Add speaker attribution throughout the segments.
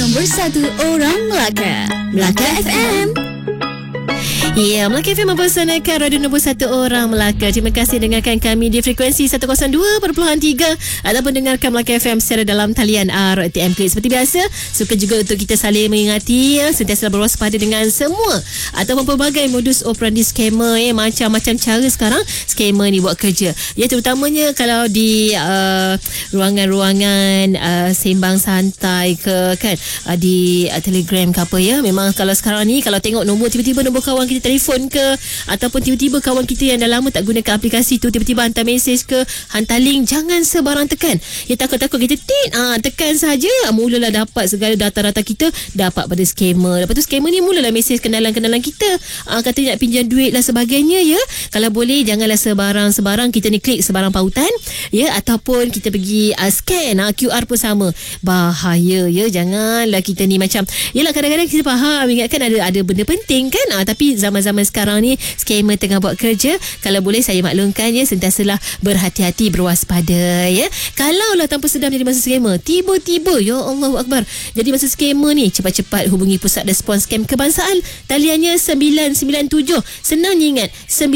Speaker 1: Nombor 1 Orang Melaka, Melaka FM. Ya, Melaka FM mempersanakan radio nombor 1 Orang Melaka. Terima kasih dengarkan kami di frekuensi 102.3 ataupun dengarkan Melaka FM secara dalam talian RTM Klik. Seperti biasa, suka juga untuk kita saling mengingati, sentiasa berwaspada dengan semua ataupun pelbagai modus operandi skamer. Macam-macam cara sekarang skamer ni buat kerja. Ya, terutamanya kalau di ruangan-ruangan sembang santai ke kan, di Telegram ke apa ya. Memang kalau sekarang ni kalau tengok nombor, tiba-tiba nombor kawan kita telefon ke, ataupun tiba-tiba kawan kita yang dah lama tak gunakan aplikasi tu tiba-tiba hantar mesej ke, hantar link, jangan sebarang tekan. Ya, takut-takut kita tekan saja, mulalah dapat segala data-data kita dapat pada skamer. Lepas tu skamer ni mulalah mesej kenalan-kenalan kita, kata nak pinjam duit lah sebagainya. Ya, kalau boleh janganlah sebarang-sebarang kita ni klik sebarang pautan, ya, ataupun kita pergi scan QR pun sama. Bahaya, ya, janganlah kita ni macam, yelah kadang-kadang kita faham, ingatkan ada benda penting kan, tapi zaman-zaman sekarang ni skamer tengah buat kerja. Kalau boleh saya maklumkan, ya, sentiasalah berhati-hati, berwaspada, ya. Kalaulah tanpa sedar jadi masa skamer, tiba-tiba, ya Allahu Akbar, jadi masa skamer ni, cepat-cepat hubungi Pusat Respons Scam Kebangsaan. Taliannya 997. Senang ingat,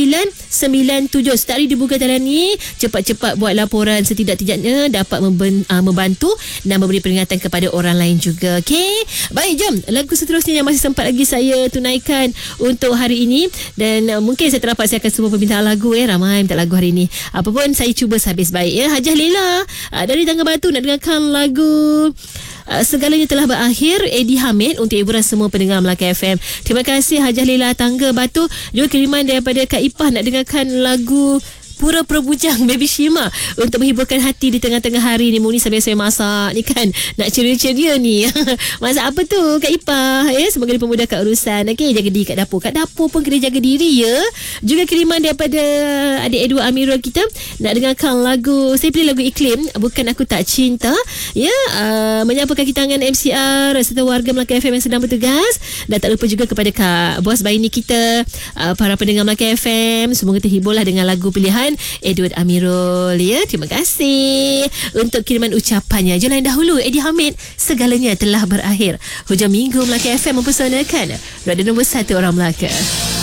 Speaker 1: 997. Setiap hari dibuka talian ni, cepat-cepat buat laporan, setidak-tidaknya dapat membantu dan memberi peringatan kepada orang lain juga. Okey, baik, jom lagu seterusnya yang masih sempat lagi saya tunaikan untuk hari ini. Dan mungkin saya terdapat saya akan semua permintaan lagu, ramai minta lagu hari ini. Apapun saya cuba sehabis baik, ya. Hajah Lela dari Tangga Batu nak dengarkan lagu Segalanya Telah Berakhir, Eddie Hamid, untuk hiburan semua pendengar Melaka FM. Terima kasih Hajah Lela Tangga Batu. Juga kiriman daripada Kak Ipah nak dengarkan lagu Pura-Pura Bujang Baby Shima untuk menghiburkan hati di tengah-tengah hari ni. Muni sambil saya masak ni kan, nak ceria-ceria ni. Masak apa tu Kak Ipah, ya? Semoga dipermudahkan urusan. Okey, jaga diri kat dapur. Kat dapur pun kena jaga diri, ya. Juga kiriman daripada adik Edward Amirul kita nak dengarkan lagu, saya pilih lagu Iklim, Bukan Aku Tak Cinta, ya. Menyapa kaki tangan MCR serta warga Melaka FM yang sedang bertugas, dan tak lupa juga kepada Kak Bos Baini kita, para pendengar Melaka FM, semoga terhiburlah dengan lagu pilihan Edward Amirul, ya. Terima kasih untuk kiriman ucapannya. Jalan dahulu Eddie Hamid, Segalanya Telah Berakhir. Hujung minggu Melaka FM mempersanakan radio nombor 1 Orang Melaka.